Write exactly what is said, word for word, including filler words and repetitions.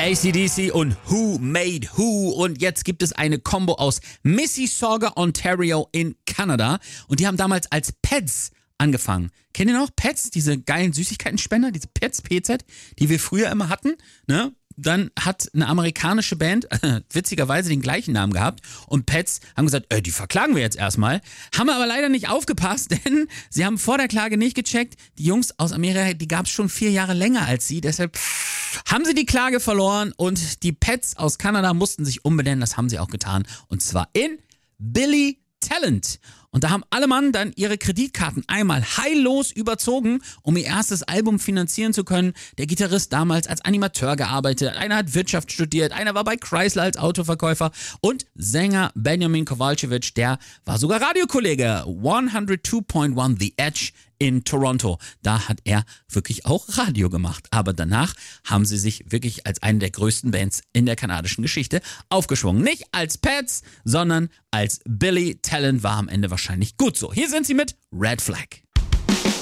A C D C und Who Made Who. Und jetzt gibt es eine Combo aus Mississauga, Ontario in Kanada. Und die haben damals als Pets angefangen. Kennt ihr noch Pets? Diese geilen Süßigkeitenspender, diese Pets, P Z, die wir früher immer hatten, ne? Dann hat eine amerikanische Band äh, witzigerweise den gleichen Namen gehabt und Pets haben gesagt, äh, die verklagen wir jetzt erstmal. Haben aber leider nicht aufgepasst, denn sie haben vor der Klage nicht gecheckt. Die Jungs aus Amerika, die gab es schon vier Jahre länger als sie, deshalb haben sie die Klage verloren und die Pets aus Kanada mussten sich umbenennen. Das haben sie auch getan und zwar in Billy Talent. Und da haben alle Mann dann ihre Kreditkarten einmal heillos überzogen, um ihr erstes Album finanzieren zu können. Der Gitarrist damals als Animateur gearbeitet, einer hat Wirtschaft studiert, einer war bei Chrysler als Autoverkäufer und Sänger Benjamin Kowalkiewicz, der war sogar Radiokollege hundertzwei Komma eins The Edge in Toronto. Da hat er wirklich auch Radio gemacht. Aber danach haben sie sich wirklich als eine der größten Bands in der kanadischen Geschichte aufgeschwungen. Nicht als Pets, sondern als Billy Talent. War am Ende wahrscheinlich gut so. Hier sind sie mit Red Flag.